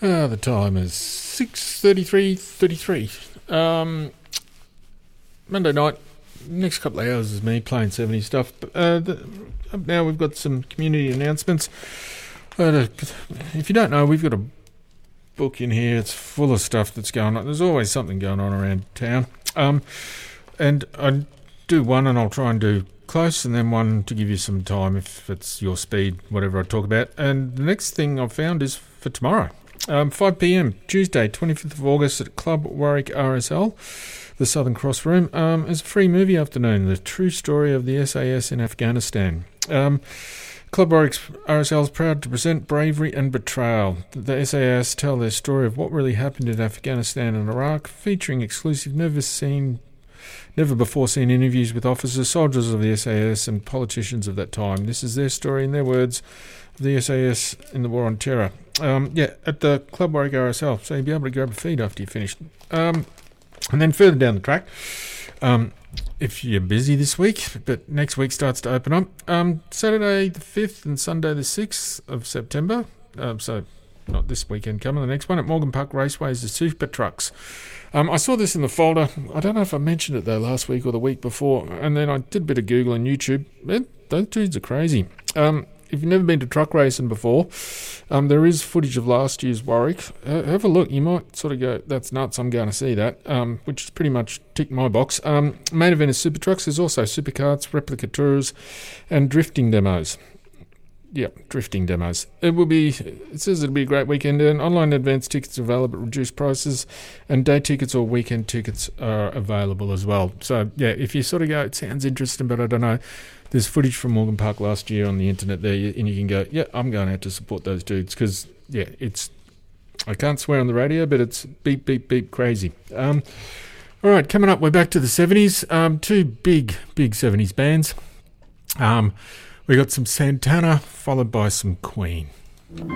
The time is 6:33. Monday night. Next couple of hours is me playing 70s stuff. But, up now we've got some community announcements. If you don't know, we've got a book in here. It's full of stuff that's going on. There's always something going on around town. And I do one and I'll try and do close, and then one to give you some time if it's your speed, whatever I talk about. And the next thing I've found is for tomorrow. 5 p.m, Tuesday, 25th of August at Club Warwick RSL, the Southern Cross Room, is a free movie afternoon, the true story of the SAS in Afghanistan. Club Warwick RSL is proud to present Bravery and Betrayal. The SAS tell their story of what really happened in Afghanistan and Iraq, featuring exclusive never before seen interviews with officers, soldiers of the SAS and politicians of that time. This is their story in their words of the SAS in the War on Terror. At the Club Warwick RSL, so you'll be able to grab a feed after you finish. And then further down the track, if you're busy this week, but next week starts to open up, Saturday the 5th and Sunday the 6th of September, so not this weekend coming, the next one at Morgan Park Raceway is the Super Trucks. I saw this in the folder. I don't know if I mentioned it though last week or the week before, and then I did a bit of Google and YouTube. Those dudes are crazy. If you've never been to truck racing before, there is footage of last year's Warwick. Have a look. You might sort of go, that's nuts, I'm going to see that, which is pretty much ticked my box. Main event is Super Trucks. There's also supercarts, replica tours, and drifting demos. Yep, drifting demos. It says it'll be a great weekend, and online advance tickets are available at reduced prices, and day tickets or weekend tickets are available as well. So, yeah, if you sort of go, it sounds interesting, but I don't know, there's footage from Morgan Park last year on the internet there, and you can go, yeah, I'm going to have to support those dudes, because, yeah, I can't swear on the radio, but it's beep, beep, beep crazy. All right, coming up, we're back to the 70s. Two big 70s bands. We got some Santana, followed by some Queen.